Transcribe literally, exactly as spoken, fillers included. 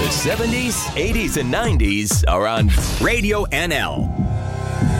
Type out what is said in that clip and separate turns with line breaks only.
The seventies, eighties, and nineties are on Radio N L.